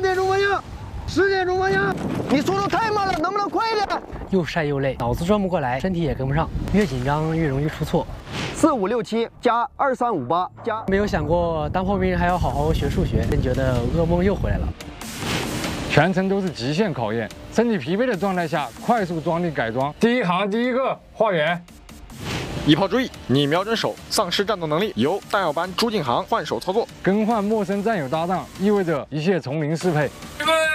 点钟方向，10点钟方向。你速度太慢了，能不能快一点？ 又晒又累，脑子转不过来，身体也跟不上，越紧张越容易出错。 4567加2358加。 没有想过当炮兵还要好好学数学，真觉得噩梦又回来了。 全程都是极限考验，身体疲惫的状态下，快速装地改装。第一行第一个画圆。 一炮注意，你瞄准手，丧失战斗能力，由弹药班朱进航换手操作。 更换陌生战友搭档，意味着一切从零适配。